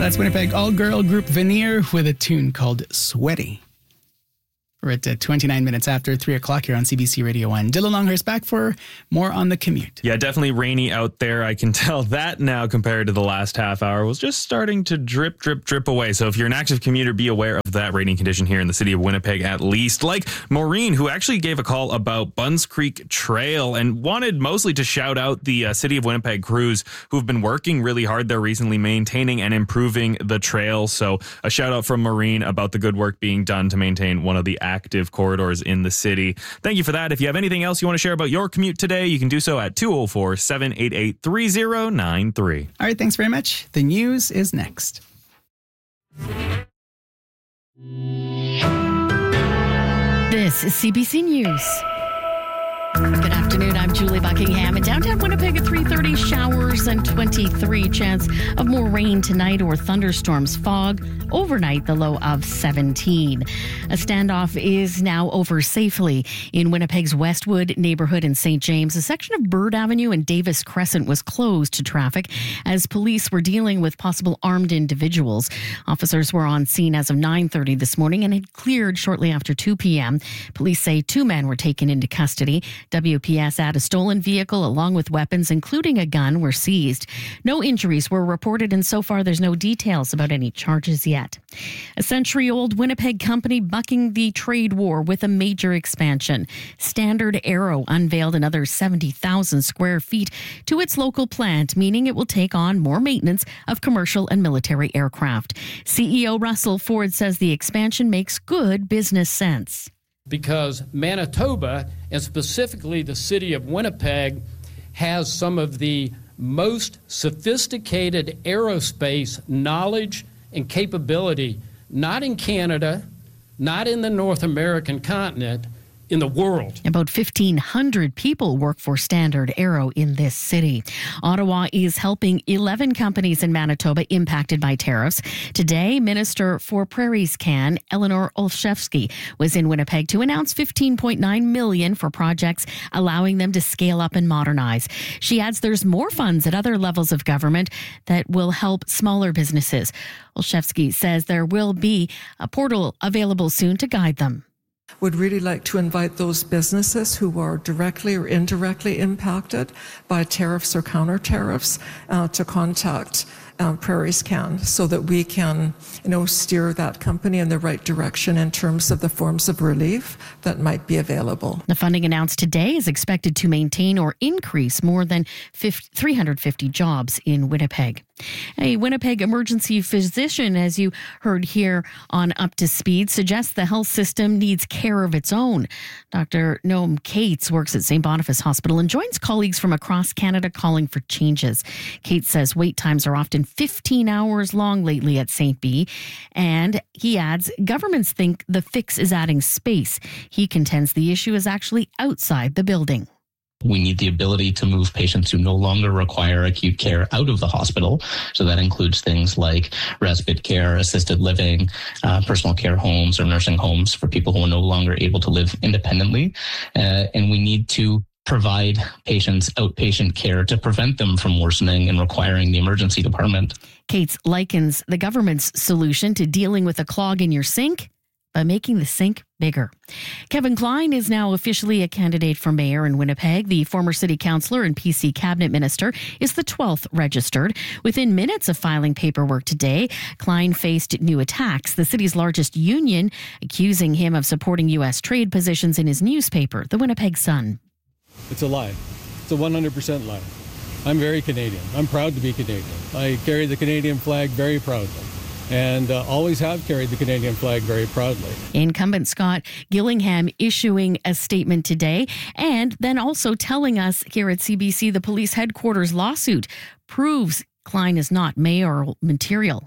That's Winnipeg all-girl group Veneer with a tune called Sweaty. We're at 29 minutes after 3 o'clock here on CBC Radio 1. Dylan Longhurst back for more on the commute. Yeah, definitely rainy out there. I can tell that now compared to the last half hour was just starting to drip away. So if you're an active commuter, be aware of that rainy condition here in the city of Winnipeg at least. Like Maureen, who actually gave a call about Bunds Creek Trail and wanted mostly to shout out the City of Winnipeg crews who've been working really hard there recently, maintaining and improving the trail. So a shout out from Maureen about the good work being done to maintain one of the active corridors in the city. Thank you for that. If you have anything else you want to share about your commute today, you can do so at 204-788-3093. All right, thanks very much. The news is next. This is CBC News. Good afternoon, I'm Julie Buckingham. In downtown Winnipeg at 3:30, showers and 23 chance of more rain tonight or thunderstorms, fog. Overnight, the low of 17. A standoff is now over safely in Winnipeg's Westwood neighborhood in St. James. A section of Bird Avenue and Davis Crescent was closed to traffic as police were dealing with possible armed individuals. Officers were on scene as of 9:30 this morning and had cleared shortly after 2 p.m. Police say 2 men were taken into custody. WPS add a stolen vehicle along with weapons, including a gun, were seized. No injuries were reported, and so far there's no details about any charges yet. A century-old Winnipeg company bucking the trade war with a major expansion. Standard Aero unveiled another 70,000 square feet to its local plant, meaning it will take on more maintenance of commercial and military aircraft. CEO Russell Ford says the expansion makes good business sense. Because Manitoba, and specifically the city of Winnipeg, has some of the most sophisticated aerospace knowledge and capability, not in Canada, not in the North American continent, in the world. About 1,500 people work for Standard Aero in this city. Ottawa is helping 11 companies in Manitoba impacted by tariffs. Today, Minister for Prairies Can, Eleanor Olszewski, was in Winnipeg to announce $15.9 million for projects allowing them to scale up and modernize. She adds there's more funds at other levels of government that will help smaller businesses. Olszewski says there will be a portal available soon to guide them. Would really like to invite those businesses who are directly or indirectly impacted by tariffs or counter tariffs to contact Prairies Can so that we can, steer that company in the right direction in terms of the forms of relief that might be available. The funding announced today is expected to maintain or increase more than 350 jobs in Winnipeg. A Winnipeg emergency physician, as you heard here on Up to Speed, suggests the health system needs care of its own. Dr. Noam Cates works at St. Boniface Hospital and joins colleagues from across Canada calling for changes. Cates says wait times are often 15 hours long lately at St. B. And he adds, governments think the fix is adding space. He contends the issue is actually outside the building. We need the ability to move patients who no longer require acute care out of the hospital. So that includes things like respite care, assisted living, personal care homes or nursing homes for people who are no longer able to live independently. And we need to provide patients outpatient care to prevent them from worsening and requiring the emergency department. Cates likens the government's solution to dealing with a clog in your sink by making the sink bigger. Kevin Klein is now officially a candidate for mayor in Winnipeg. The former city councillor and PC cabinet minister is the 12th registered. Within minutes of filing paperwork today, Klein faced new attacks. The city's largest union accusing him of supporting U.S. trade positions in his newspaper, the Winnipeg Sun. It's a lie. It's a 100% lie. I'm very Canadian. I'm proud to be Canadian. I carry the Canadian flag very proudly. And always have carried the Canadian flag very proudly. Incumbent Scott Gillingham issuing a statement today and then also telling us here at CBC the police headquarters lawsuit proves Klein is not mayoral material.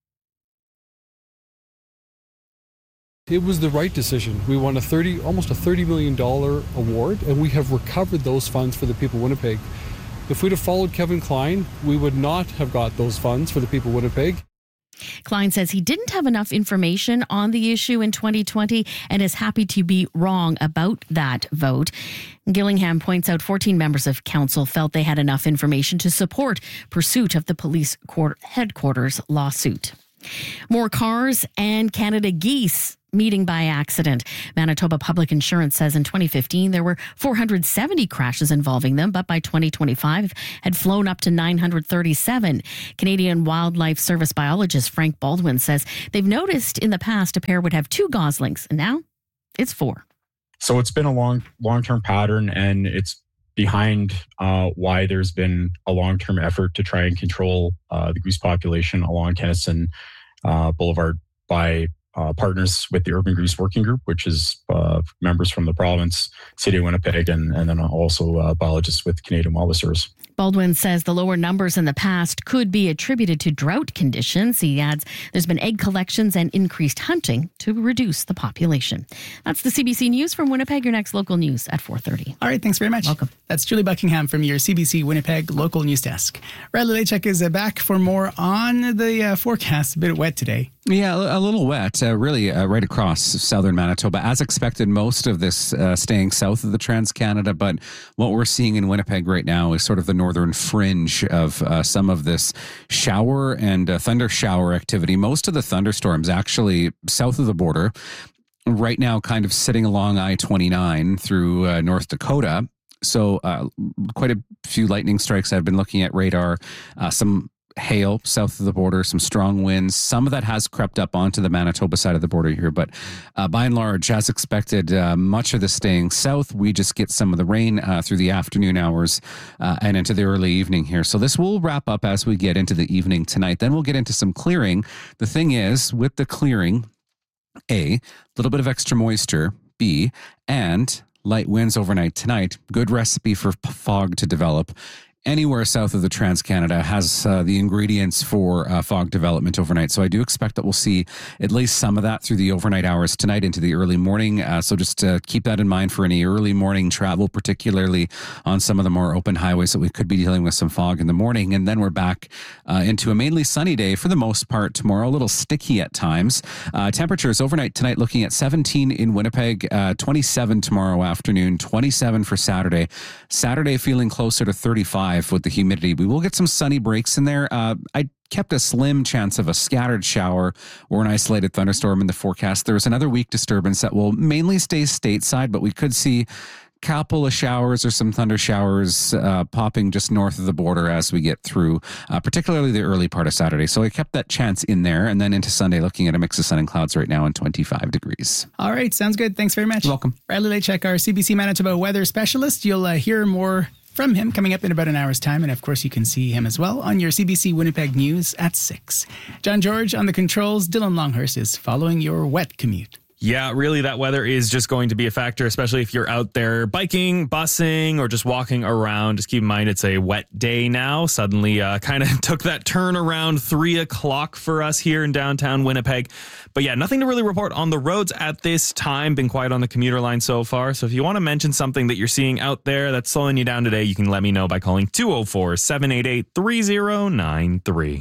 It was the right decision. We won almost a $30 million award, and we have recovered those funds for the people of Winnipeg. If we'd have followed Kevin Klein, we would not have got those funds for the people of Winnipeg. Klein says he didn't have enough information on the issue in 2020 and is happy to be wrong about that vote. Gillingham points out 14 members of council felt they had enough information to support pursuit of the police headquarters lawsuit. More cars and Canada Geese meeting by accident. Manitoba Public Insurance says in 2015 there were 470 crashes involving them, but by 2025 had flown up to 937. Canadian Wildlife Service biologist Frank Baldwin says they've noticed in the past a pair would have 2 goslings, and now it's 4. So it's been a long-term pattern, and it's behind why there's been a long-term effort to try and control the goose population along Kennison Boulevard by partners with the Urban Goose Working Group, which is members from the province, City of Winnipeg, and then also biologists with Canadian Wildlife Service. Baldwin says the lower numbers in the past could be attributed to drought conditions. He adds there's been egg collections and increased hunting to reduce the population. That's the CBC News from Winnipeg. Your next local news at 4:30. All right, thanks very much. Welcome. That's Julie Buckingham from your CBC Winnipeg local news desk. Riley Lachek is back for more on the forecast. A bit wet today. Yeah, a little wet, really right across southern Manitoba. As expected, most of this staying south of the Trans-Canada, but what we're seeing in Winnipeg right now is sort of the northern fringe of some of this shower and thunder shower activity. Most of the thunderstorms actually south of the border, right now kind of sitting along I-29 through North Dakota. So quite a few lightning strikes I've been looking at radar, some hail south of the border, some strong winds. Some of that has crept up onto the Manitoba side of the border here, but by and large, as expected, much of this staying south. We just get some of the rain through the afternoon hours and into the early evening here. So this will wrap up as we get into the evening tonight. Then we'll get into some clearing. The thing is, with the clearing, A, little bit of extra moisture, B, and light winds overnight tonight, good recipe for fog to develop. Anywhere south of the Trans-Canada has the ingredients for fog development overnight. So I do expect that we'll see at least some of that through the overnight hours tonight into the early morning. So just keep that in mind for any early morning travel, particularly on some of the more open highways that we could be dealing with some fog in the morning. And then we're back into a mainly sunny day for the most part tomorrow, a little sticky at times. Temperatures overnight tonight looking at 17 in Winnipeg, 27 tomorrow afternoon, 27 for Saturday. Saturday feeling closer to 35. With the humidity. We will get some sunny breaks in there. I kept a slim chance of a scattered shower or an isolated thunderstorm in the forecast. There's another weak disturbance that will mainly stay stateside, but we could see a couple of showers or some thunder showers popping just north of the border as we get through, particularly the early part of Saturday. So I kept that chance in there, and then into Sunday looking at a mix of sun and clouds right now and 25 degrees. All right, sounds good. Thanks very much. You're welcome. Riley Lachek, our CBC Manitoba weather specialist. You'll hear more from him coming up in about an hour's time. And of course, you can see him as well on your CBC Winnipeg News at 6. John George on the controls. Dylan Longhurst is following your wet commute. Yeah, really, that weather is just going to be a factor, especially if you're out there biking, busing, or just walking around. Just keep in mind it's a wet day now. Suddenly kind of took that turn around 3 o'clock for us here in downtown Winnipeg. But yeah, nothing to really report on the roads at this time. Been quiet on the commuter line so far. So if you want to mention something that you're seeing out there that's slowing you down today, you can let me know by calling 204-788-3093.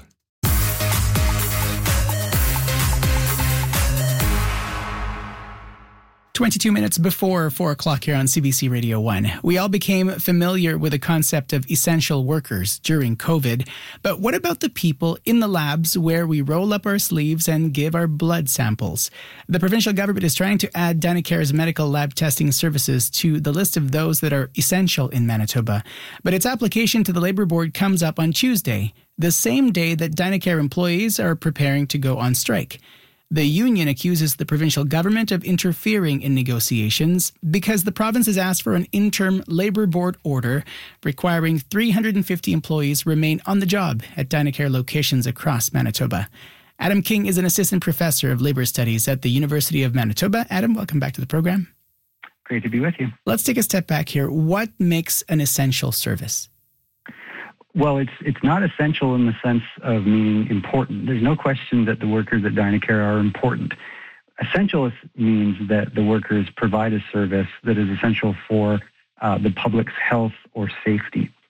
22 minutes before 4 o'clock here on CBC Radio 1. We all became familiar with the concept of essential workers during COVID. But what about the people in the labs where we roll up our sleeves and give our blood samples? The provincial government is trying to add Dynacare's medical lab testing services to the list of those that are essential in Manitoba. But its application to the Labour Board comes up on Tuesday, the same day that Dynacare employees are preparing to go on strike. The union accuses the provincial government of interfering in negotiations because the province has asked for an interim Labour Board order requiring 350 employees remain on the job at Dynacare locations across Manitoba. Adam King is an assistant professor of labour studies at the University of Manitoba. Adam, welcome back to the program. Great to be with you. Let's take a step back here. What makes an essential service? Well, it's not essential in the sense of meaning important. There's no question that the workers at Dynacare are important. Essential means that the workers provide a service that is essential for the public's health or safety.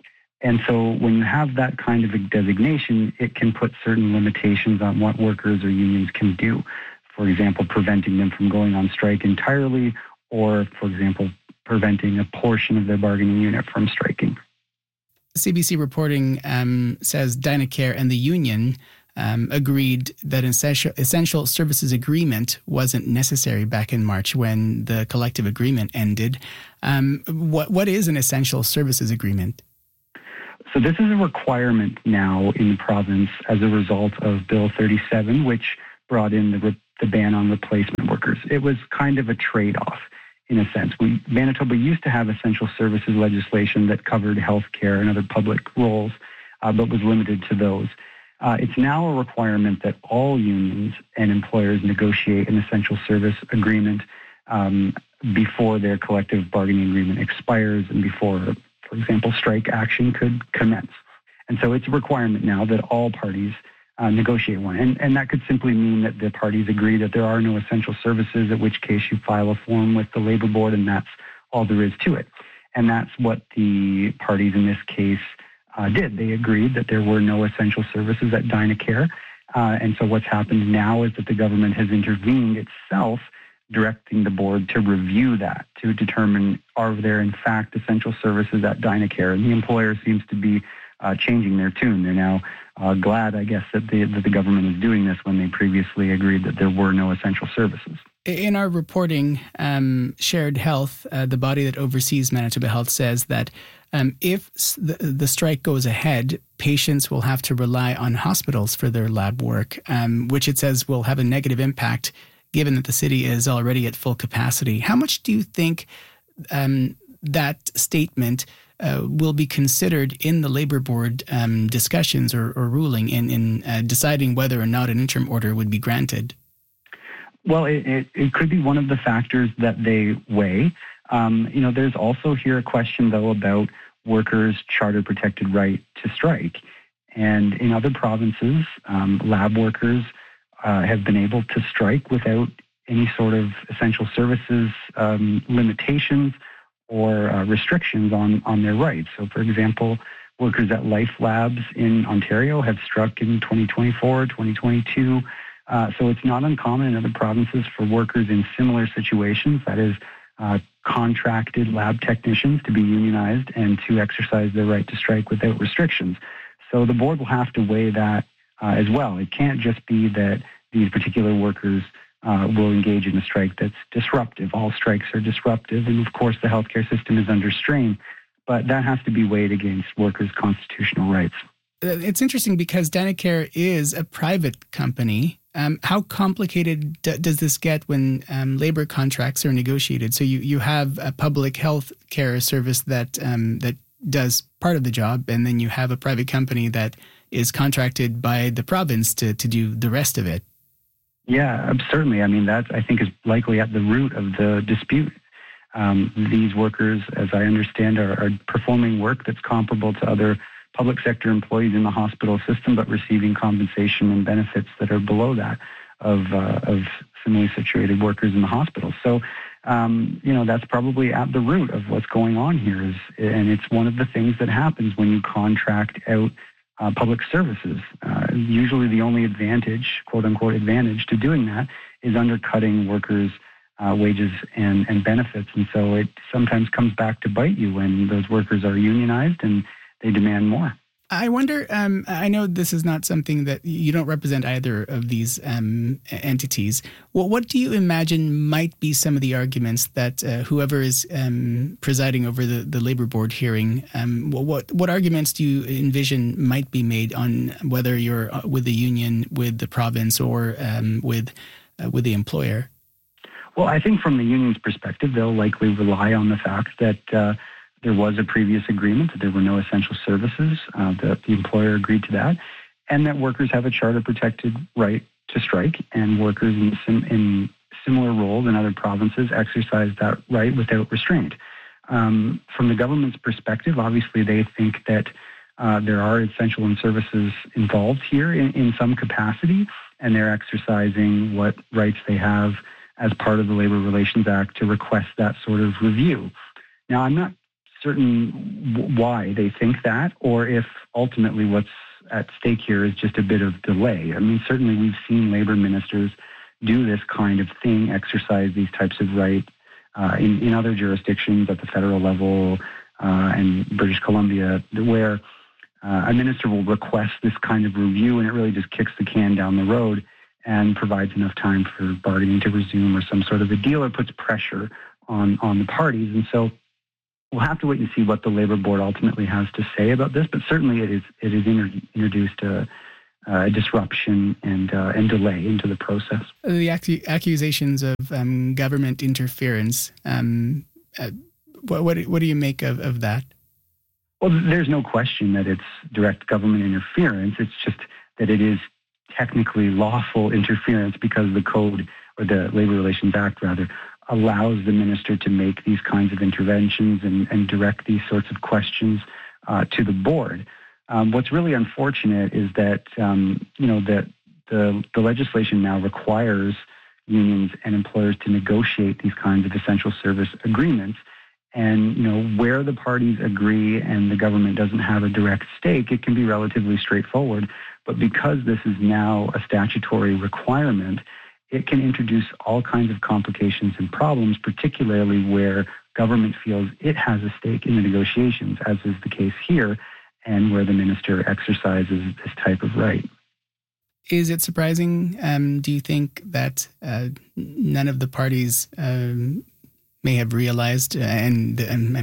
And so when you have that kind of a designation, it can put certain limitations on what workers or unions can do. For example, preventing them from going on strike entirely, or, for example, preventing a portion of their bargaining unit from striking. CBC reporting says Dynacare and the union agreed that an essential services agreement wasn't necessary back in March when the collective agreement ended. What is an essential services agreement? So this is a requirement now in the province as a result of Bill 37, which brought in the ban on replacement workers. It was kind of a trade-off in a sense. Manitoba used to have essential services legislation that covered healthcare and other public roles, but was limited to those. It's now a requirement that all unions and employers negotiate an essential service agreement before their collective bargaining agreement expires and before, for example, strike action could commence. And so it's a requirement now that all parties negotiate one. And that could simply mean that the parties agree that there are no essential services, at which case you file a form with the Labor Board, and that's all there is to it. And that's what the parties in this case did. They agreed that there were no essential services at Dynacare. And so what's happened now is that the government has intervened itself, directing the board to review that, to determine are there in fact essential services at Dynacare. And the employer seems to be changing their tune. They're now glad, I guess, that the government is doing this when they previously agreed that there were no essential services. In our reporting, Shared Health, the body that oversees Manitoba Health, says that if the strike goes ahead, patients will have to rely on hospitals for their lab work, which it says will have a negative impact given that the city is already at full capacity. How much do you think that statement will be considered in the Labor Board discussions or ruling in deciding whether or not an interim order would be granted? Well, it could be one of the factors that they weigh. There's also here a question, though, about workers' charter-protected right to strike. And in other provinces, lab workers have been able to strike without any sort of essential services limitations or restrictions on their rights. So, for example, workers at Life Labs in Ontario have struck in 2024, 2022. So it's not uncommon in other provinces for workers in similar situations, that is, contracted lab technicians, to be unionized and to exercise their right to strike without restrictions. So the board will have to weigh that as well. It can't just be that these particular workers will engage in a strike that's disruptive. All strikes are disruptive, and of course the healthcare system is under strain, but that has to be weighed against workers' constitutional rights. It's interesting because Dynacare is a private company. How complicated does this get when labor contracts are negotiated? So you have a public health care service that does part of the job, and then you have a private company that is contracted by the province to do the rest of it. Yeah, certainly. I mean, that I think is likely at the root of the dispute. These workers, as I understand, are performing work that's comparable to other public sector employees in the hospital system, but receiving compensation and benefits that are below that of similarly situated workers in the hospital. So, that's probably at the root of what's going on here. And it's one of the things that happens when you contract out public services. Usually the only advantage, quote unquote advantage, to doing that is undercutting workers' wages and benefits. And so it sometimes comes back to bite you when those workers are unionized and they demand more. I wonder, I know this is not something that you don't represent either of these entities. Well, what do you imagine might be some of the arguments that whoever is presiding over the Labor Board hearing, what arguments do you envision might be made on whether you're with the union, with the province, or with the employer? Well, I think from the union's perspective, they'll likely rely on the fact that there was a previous agreement that there were no essential services, that the employer agreed to that, and that workers have a charter-protected right to strike, and workers in similar roles in other provinces exercise that right without restraint. From the government's perspective, obviously they think that there are essential services involved here in some capacity, and they're exercising what rights they have as part of the Labor Relations Act to request that sort of review. Now, I'm not certain why they think that, or if ultimately what's at stake here is just a bit of delay. I mean, certainly we've seen labor ministers do this kind of thing, exercise these types of rights in other jurisdictions at the federal level and British Columbia, where a minister will request this kind of review, and it really just kicks the can down the road and provides enough time for bargaining to resume or some sort of a deal, or puts pressure on the parties. And so we'll have to wait and see what the Labor Board ultimately has to say about this, but certainly it is introduced a disruption and delay into the process. The accusations of government interference, what do you make of that? Well, there's no question that it's direct government interference. It's just that it is technically lawful interference because the code, or the Labor Relations Act rather, allows the minister to make these kinds of interventions and direct these sorts of questions to the board. What's really unfortunate is that that the legislation now requires unions and employers to negotiate these kinds of essential service agreements. And where the parties agree and the government doesn't have a direct stake, it can be relatively straightforward. But because this is now a statutory requirement, it can introduce all kinds of complications and problems, particularly where government feels it has a stake in the negotiations, as is the case here, and where the minister exercises this type of right. Is it surprising, do you think, that none of the parties may have realized and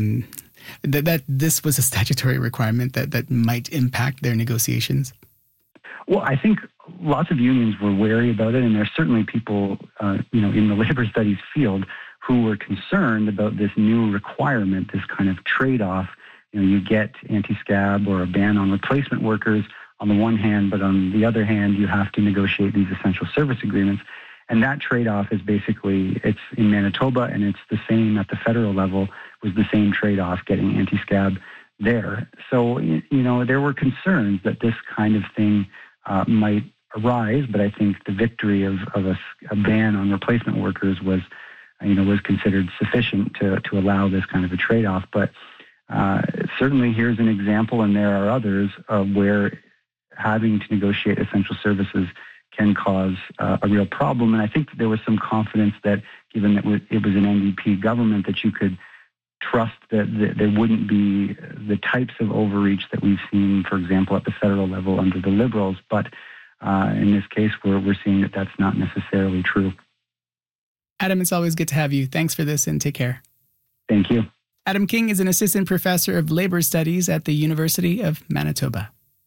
that this was a statutory requirement that might impact their negotiations? Well, I think lots of unions were wary about it, and there's certainly people, in the labor studies field who were concerned about this new requirement, this kind of trade-off. You get anti-scab or a ban on replacement workers on the one hand, but on the other hand, you have to negotiate these essential service agreements. And that trade-off is basically, it's in Manitoba, and it's the same at the federal level, was the same trade-off, getting anti-scab there. So, there were concerns that this kind of thing might arise, but I think the victory of a ban on replacement workers was considered sufficient to allow this kind of a trade-off. But certainly here's an example, and there are others, where having to negotiate essential services can cause a real problem. And I think that there was some confidence that, given that it was an NDP government, that you could trust that there wouldn't be the types of overreach that we've seen, for example, at the federal level under the Liberals. But in this case, we're seeing that that's not necessarily true. Adam, it's always good to have you. Thanks for this, and take care. Thank you. Adam King is an assistant professor of labor studies at the University of Manitoba.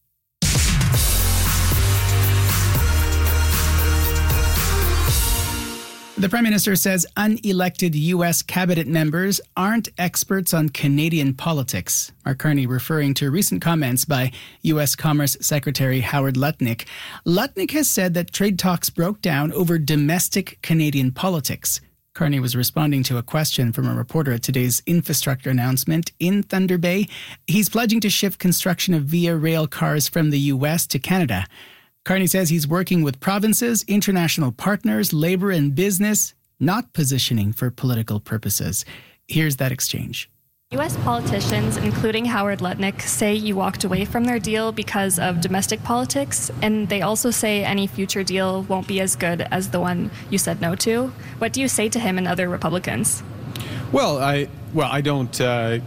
The Prime Minister says unelected U.S. cabinet members aren't experts on Canadian politics. Mark Carney referring to recent comments by U.S. Commerce Secretary Howard Lutnick. Lutnick has said that trade talks broke down over domestic Canadian politics. Carney was responding to a question from a reporter at today's infrastructure announcement in Thunder Bay. He's pledging to shift construction of Via Rail cars from the U.S. to Canada. Carney says he's working with provinces, international partners, labor and business, not positioning for political purposes. Here's that exchange. U.S. politicians, including Howard Lutnick, say you walked away from their deal because of domestic politics, and they also say any future deal won't be as good as the one you said no to. What do you say to him and other Republicans? Well, I don't.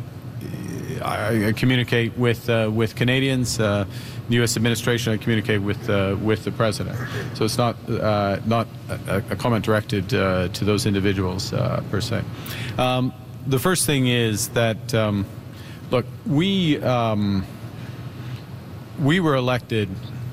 I communicate with Canadians. The U.S. administration, I communicate with the president. So it's not a comment directed to those individuals per se. The first thing is that look, we were elected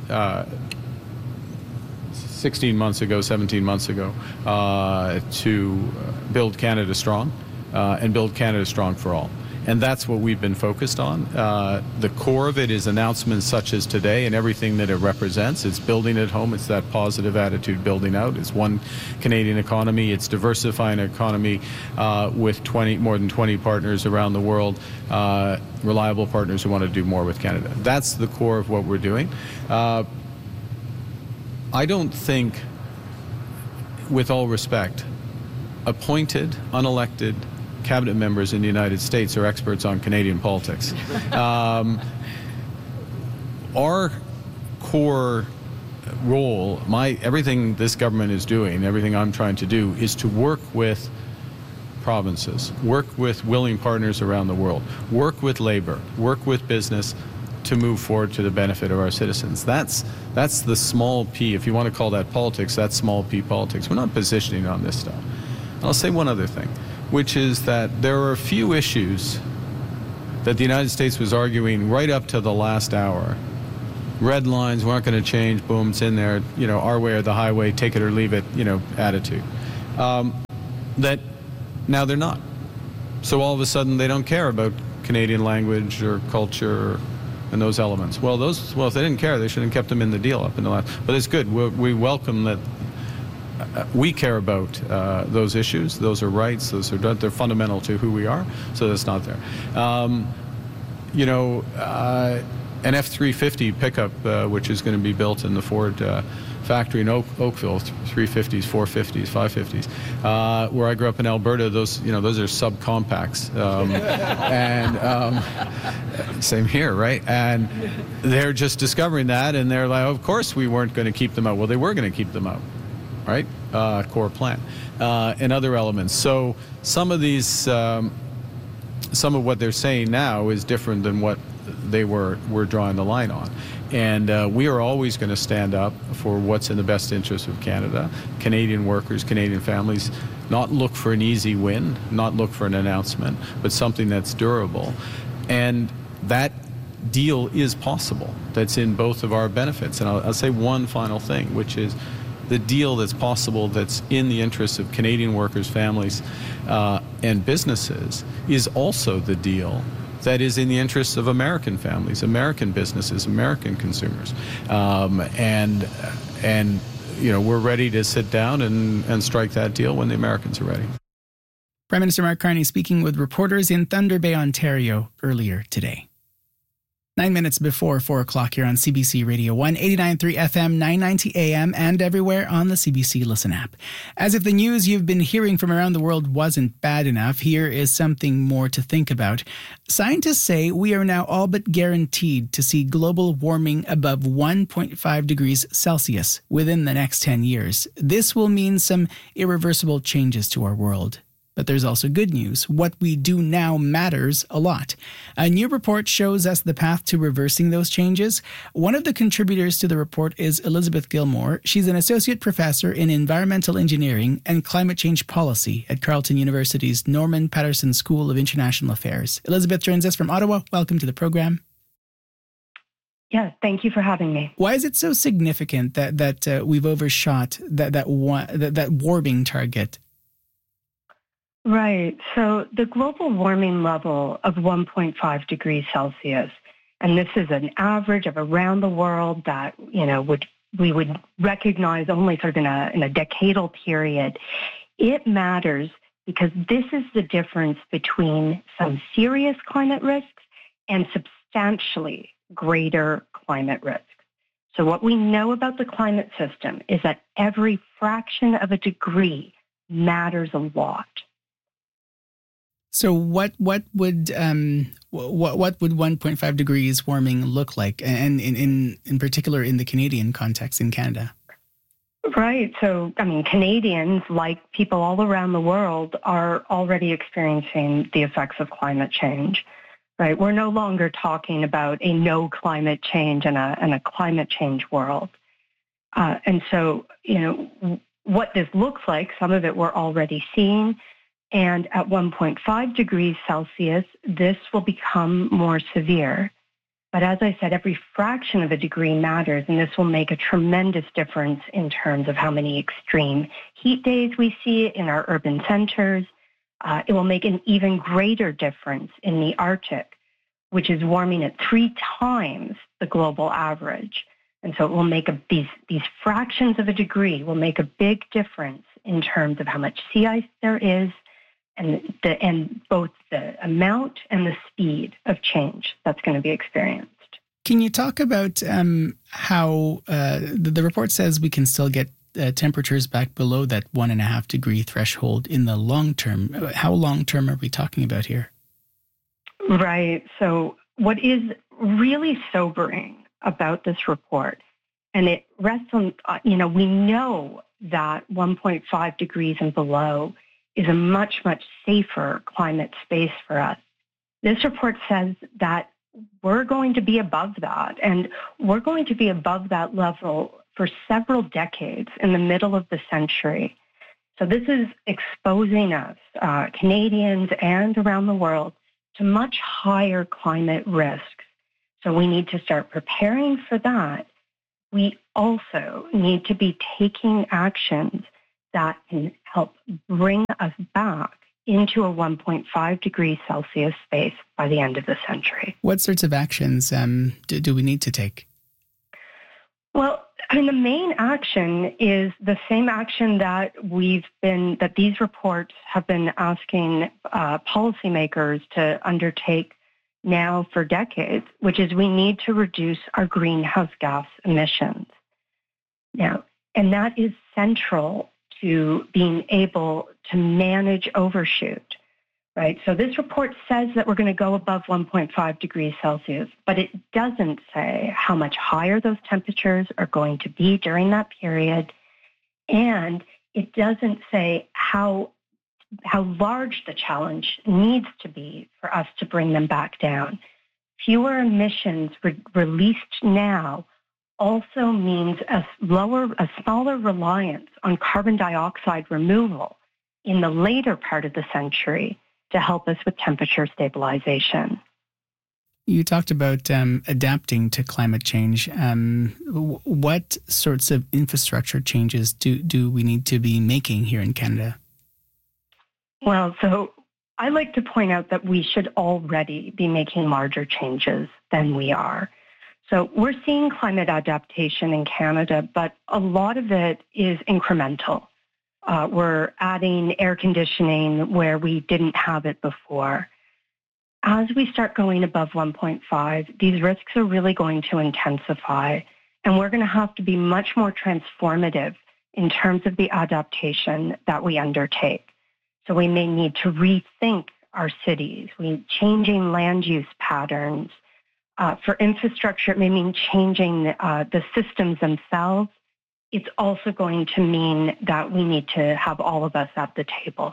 17 months ago to build Canada strong and build Canada strong for all. And that's what we've been focused on. The core of it is announcements such as today and everything that it represents. It's building at home. It's that positive attitude building out. It's one Canadian economy. It's diversifying an economy with more than 20 partners around the world, reliable partners who want to do more with Canada. That's the core of what we're doing. I don't think, with all respect, appointed, unelected cabinet members in the United States are experts on Canadian politics. Our core role, everything this government is doing, everything I'm trying to do, is to work with provinces, work with willing partners around the world, work with labor, work with business to move forward to the benefit of our citizens. That's the small p. If you want to call that politics, that's small p politics. We're not positioning on this stuff. I'll say one other thing, which is that there are a few issues that the United States was arguing right up to the last hour. Red lines, we're not going to change, boom, it's in there, our way or the highway, take it or leave it, attitude. That now they're not. So all of a sudden they don't care about Canadian language or culture and those elements. Well, if they didn't care, they shouldn't have kept them in the deal up in the last. But it's good. We welcome that. We care about those issues. Those are rights. They're fundamental to who we are. So that's not there. An F-350 pickup, which is going to be built in the Ford factory in Oakville, 350s, 450s, 550s. Where I grew up in Alberta, those are subcompacts. Same here, right? And they're just discovering that, and they're like, of course we weren't going to keep them out. Well, they were going to keep them out, right? Core plant and other elements. So some of these, some of what they're saying now is different than what they were drawing the line on. And we are always going to stand up for what's in the best interest of Canada, Canadian workers, Canadian families, not look for an easy win, not look for an announcement, but something that's durable. And that deal is possible. That's in both of our benefits. And I'll say one final thing, which is the deal that's possible that's in the interests of Canadian workers, families, and businesses is also the deal that is in the interests of American families, American businesses, American consumers. And we're ready to sit down and strike that deal when the Americans are ready. Prime Minister Mark Carney speaking with reporters in Thunder Bay, Ontario earlier today. 9 minutes before 4 o'clock here on CBC Radio 1, 89.3 FM, 990 AM, and everywhere on the CBC Listen app. As if the news you've been hearing from around the world wasn't bad enough, here is something more to think about. Scientists say we are now all but guaranteed to see global warming above 1.5 degrees Celsius within the next 10 years. This will mean some irreversible changes to our world. But there's also good news. What we do now matters a lot. A new report shows us the path to reversing those changes. One of the contributors to the report is Elizabeth Gilmore. She's an associate professor in environmental engineering and climate change policy at Carleton University's Norman Paterson School of International Affairs. Elizabeth joins us from Ottawa. Welcome to the program. Yeah, thank you for having me. Why is it so significant that we've overshot that warming target? Right. So the global warming level of 1.5 degrees Celsius, and this is an average of around the world that, we would recognize only sort of in a decadal period. It matters because this is the difference between some serious climate risks and substantially greater climate risks. So what we know about the climate system is that every fraction of a degree matters a lot. So what would 1.5 degrees warming look like, and in particular in the Canadian context in Canada? Right. So, Canadians, like people all around the world, are already experiencing the effects of climate change. Right. We're no longer talking about a no climate change and a climate change world. And so, what this looks like, some of it we're already seeing. And at 1.5 degrees Celsius, this will become more severe. But as I said, every fraction of a degree matters, and this will make a tremendous difference in terms of how many extreme heat days we see in our urban centers. It will make an even greater difference in the Arctic, which is warming at 3 times the global average. And so it will make these fractions of a degree will make a big difference in terms of how much sea ice there is, and both the amount and the speed of change that's going to be experienced. Can you talk about how the report says we can still get temperatures back below that 1.5 degree threshold in the long term. How long term are we talking about here? Right. So what is really sobering about this report, and it rests on, we know that 1.5 degrees and below is a much, much safer climate space for us. This report says that we're going to be above that, and we're going to be above that level for several decades in the middle of the century. So this is exposing us, Canadians and around the world, to much higher climate risks. So we need to start preparing for that. We also need to be taking actions that can help bring us back into a 1.5 degrees Celsius space by the end of the century. What sorts of actions do we need to take? Well, the main action is the same action that these reports have been asking policymakers to undertake now for decades, which is we need to reduce our greenhouse gas emissions. Now, and that is central to being able to manage overshoot, right? So this report says that we're going to go above 1.5 degrees Celsius, but it doesn't say how much higher those temperatures are going to be during that period, and it doesn't say how large the challenge needs to be for us to bring them back down. Fewer emissions released now also means a smaller reliance on carbon dioxide removal in the later part of the century to help us with temperature stabilization. You talked about adapting to climate change. What sorts of infrastructure changes do we need to be making here in Canada? Well, so I like to point out that we should already be making larger changes than we are. So we're seeing climate adaptation in Canada, but a lot of it is incremental. We're adding air conditioning where we didn't have it before. As we start going above 1.5, these risks are really going to intensify, and we're going to have to be much more transformative in terms of the adaptation that we undertake. So we may need to rethink our cities, changing land use patterns. For infrastructure, it may mean changing the systems themselves. It's also going to mean that we need to have all of us at the table.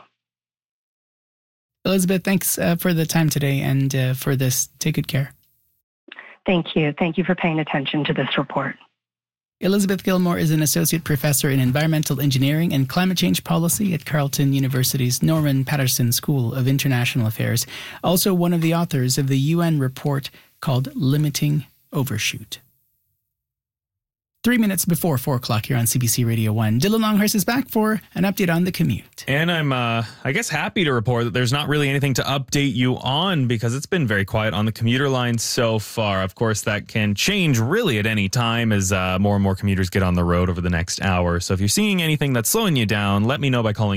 Elizabeth, thanks for the time today and for this. Take good care. Thank you. Thank you for paying attention to this report. Elizabeth Gilmore is an associate professor in environmental engineering and climate change policy at Carleton University's Norman Paterson School of International Affairs, also one of the authors of the UN report called Limiting Overshoot. 3 minutes before 4 o'clock here on CBC Radio 1. Dylan Longhurst is back for an update on the commute. And I'm, happy to report that there's not really anything to update you on because it's been very quiet on the commuter line so far. Of course, that can change really at any time as more and more commuters get on the road over the next hour. So if you're seeing anything that's slowing you down, let me know by calling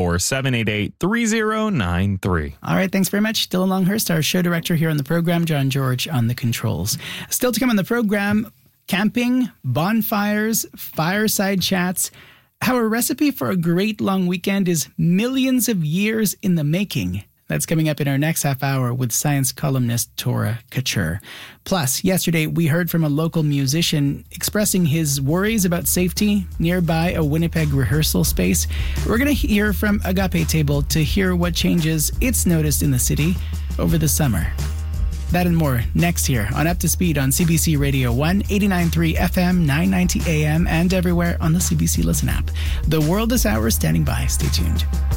204-788-3093. All right, thanks very much. Dylan Longhurst, our show director here on the program, John George on the controls. Still to come on the program, camping, bonfires, fireside chats, how a recipe for a great long weekend is millions of years in the making. That's coming up in our next half hour with science columnist Tora Couture. Plus, yesterday we heard from a local musician expressing his worries about safety nearby a Winnipeg rehearsal space. We're going to hear from Agape Table to hear what changes it's noticed in the city over the summer. That and more next here on Up to Speed on CBC Radio 1, 89.3 FM, 990 AM, and everywhere on the CBC Listen app. The World is Ours standing by. Stay tuned.